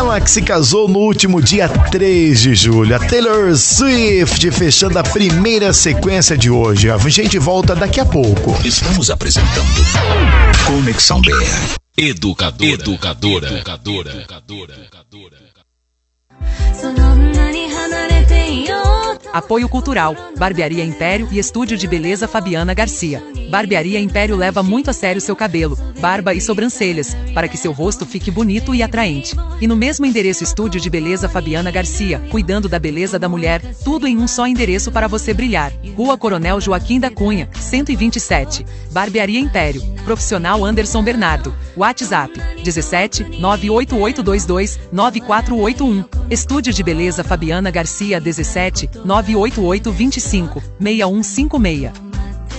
Ela que se casou no último dia 3 de julho. A Taylor Swift fechando a primeira sequência de hoje. A gente volta daqui a pouco. Estamos apresentando Conexão BR. Educadora. Apoio Cultural, Barbearia Império e Estúdio de Beleza Fabiana Garcia. Barbearia Império leva muito a sério seu cabelo, barba e sobrancelhas, para que seu rosto fique bonito e atraente. E no mesmo endereço Estúdio de Beleza Fabiana Garcia, cuidando da beleza da mulher, tudo em um só endereço para você brilhar. Rua Coronel Joaquim da Cunha, 127. Barbearia Império, Profissional Anderson Bernardo. WhatsApp, 17 98822 9481. Estúdio de Beleza Fabiana Garcia, 17 98825 6156.